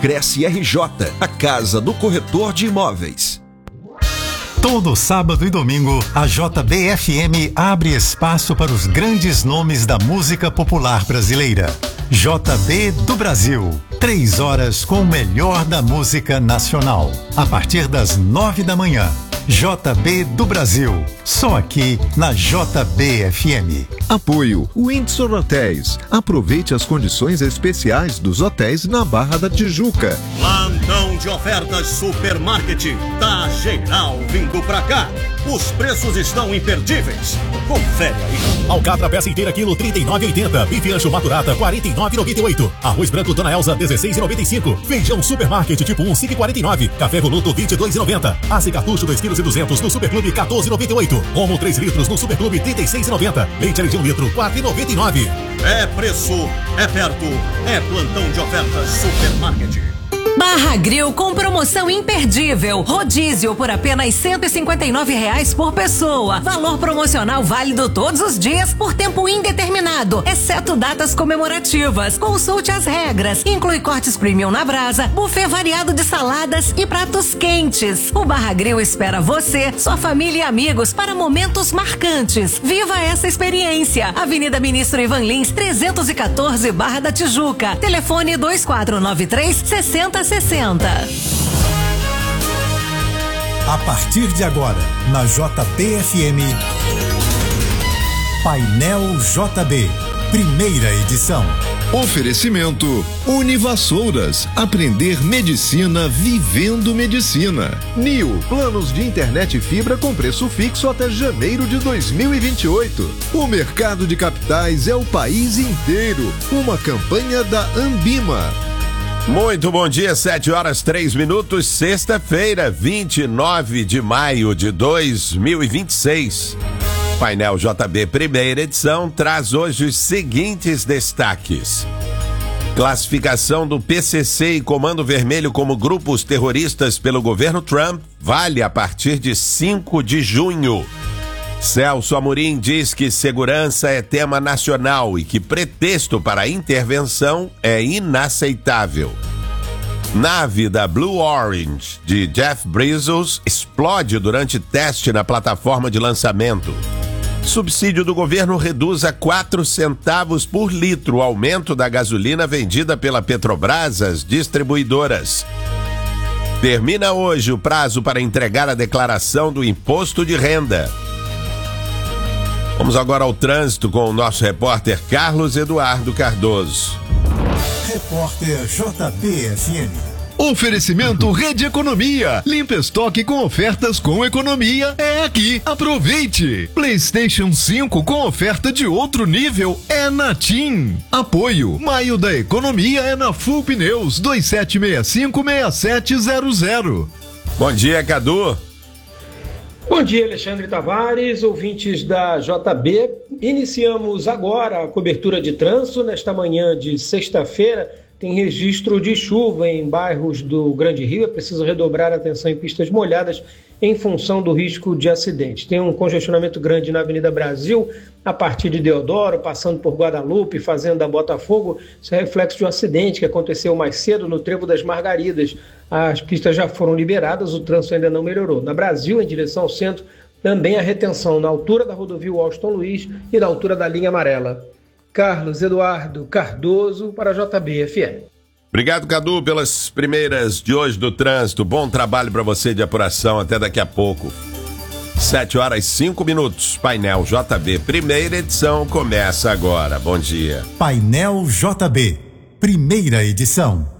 Cresce RJ, a casa do corretor de imóveis. Todo sábado e domingo, a JBFM abre espaço para os grandes nomes da música popular brasileira. JB do Brasil. 3 horas com o melhor da música nacional. A partir das 9 da manhã. JB do Brasil. Só aqui na JBFM. Apoio Windsor Hotéis. Aproveite as condições especiais dos hotéis na Barra da Tijuca. Plantão de ofertas Supermarket. Tá geral vindo pra cá. Os preços estão imperdíveis. Confere aí. Alcatra peça inteira quilo 39,80. Bife ancho maturata 49,98. Arroz branco Dona Elza 16,95. Feijão Supermarket tipo 1 5,49. Café Voluto 22,90. Aze cartucho 2,2 kg no Superclube 14,98. Omo 3 litros no Superclube 36,90. Leite de 1 litro 4,99. É preço, é perto, é plantão de ofertas Supermarket. Barra Grill com promoção imperdível. Rodízio por apenas R$ 159 por pessoa. Valor promocional válido todos os dias por tempo indeterminado, exceto datas comemorativas. Consulte as regras. Inclui cortes premium na brasa, buffet variado de saladas e pratos quentes. O Barra Grill espera você, sua família e amigos para momentos marcantes. Viva essa experiência. Avenida Ministro Ivan Lins, 314, Barra da Tijuca. Telefone 2493-6060. A partir de agora, na JBFM, Painel JB, primeira edição. Oferecimento Univassouras. Aprender medicina vivendo medicina. NIO, planos de internet e fibra com preço fixo até janeiro de 2028. O mercado de capitais é o país inteiro. Uma campanha da Ambima. Muito bom dia, 7h03, sexta-feira, 29 de maio de 2026. Painel JB, primeira edição, traz hoje os seguintes destaques. Classificação do PCC e Comando Vermelho como grupos terroristas pelo governo Trump vale a partir de 5 de junho. Celso Amorim diz que segurança é tema nacional e que pretexto para a intervenção é inaceitável. Nave da Blue Origin de Jeff Bezos explode durante teste na plataforma de lançamento. Subsídio do governo reduz a 4 centavos por litro o aumento da gasolina vendida pela Petrobras às distribuidoras. Termina hoje o prazo para entregar a declaração do imposto de renda. Vamos agora ao trânsito com o nosso repórter Carlos Eduardo Cardoso. Repórter JBFM. Oferecimento Rede Economia. Limpa estoque com ofertas com economia é aqui. Aproveite. PlayStation 5 com oferta de outro nível é na TIM. Apoio. Maio da Economia é na Full Pneus 2765-6700. Bom dia, Cadu. Bom dia, Alexandre Tavares, ouvintes da JB. Iniciamos agora a cobertura de trânsito. Nesta manhã de sexta-feira, tem registro de chuva em bairros do Grande Rio. É preciso redobrar a atenção em pistas molhadas em função do risco de acidente. Tem um congestionamento grande na Avenida Brasil, a partir de Deodoro, passando por Guadalupe, Fazenda Botafogo. Isso é reflexo de um acidente que aconteceu mais cedo no Trevo das Margaridas. As pistas já foram liberadas, o trânsito ainda não melhorou. Na Brasil, em direção ao centro, também a retenção na altura da rodovia Washington Luiz e na altura da linha amarela. Carlos Eduardo Cardoso para a JBFM. Obrigado, Cadu, pelas primeiras de hoje do trânsito. Bom trabalho para você de apuração. Até daqui a pouco. 7h05. Painel JB, primeira edição, começa agora. Bom dia. Painel JB, primeira edição.